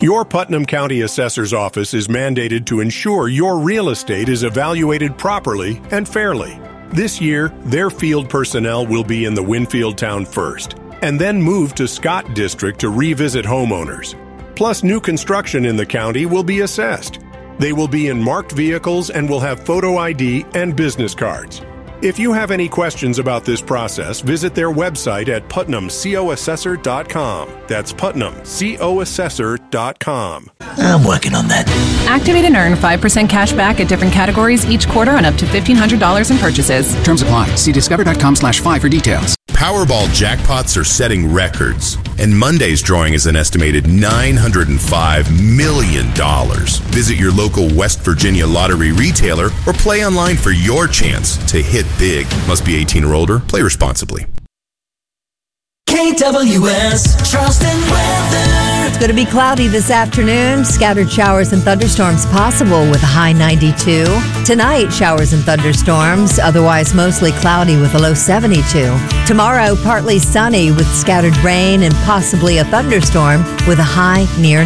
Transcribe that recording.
Your Putnam County Assessor's Office is mandated to ensure your real estate is evaluated properly and fairly. This year, their field personnel will be in the Winfield town first, and then move to Scott District to revisit homeowners. Plus, new construction in the county will be assessed. They will be in marked vehicles and will have photo ID and business cards. If you have any questions about this process, visit their website at putnamcoassessor.com. That's putnamcoassessor.com. I'm working on that. Activate and earn 5% cash back at different categories each quarter on up to $1,500 in purchases. Terms apply. See discover.com/5 for details. Powerball jackpots are setting records, and Monday's drawing is an estimated $905 million. Visit your local West Virginia lottery retailer or play online for your chance to hit big. Must be 18 or older. Play responsibly. KWS Charleston weather. It's going to be cloudy this afternoon. Scattered showers and thunderstorms possible with a high 92. Tonight, showers and thunderstorms. Otherwise, mostly cloudy with a low 72. Tomorrow, partly sunny with scattered rain and possibly a thunderstorm with a high near